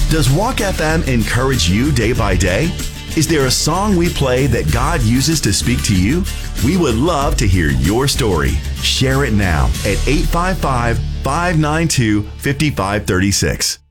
Does Walk FM encourage you day by day? Is there a song we play that God uses to speak to you? We would love to hear your story. Share it now at 855-592-5536.